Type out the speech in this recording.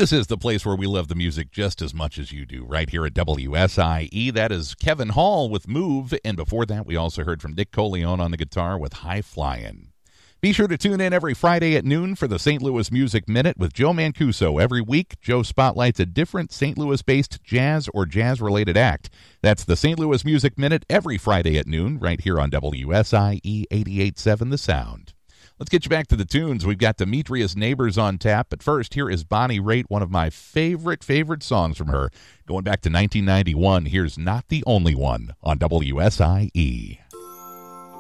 This is the place where we love the music just as much as you do, right here at WSIE. That is Kevin Hall with Move, and before that, we also heard from Nick Coleone on the guitar with High Flyin'. Be sure to tune in every Friday at noon for the St. Louis Music Minute with Joe Mancuso. Every week, Joe spotlights a different St. Louis-based jazz or jazz-related act. That's the St. Louis Music Minute every Friday at noon, right here on WSIE 88.7 The Sound. Let's get you back to the tunes. We've got Demetrius Neighbors on tap, but first, here is Bonnie Raitt, one of my favorite songs from her. Going back to 1991, here's Not the Only One on WSIE.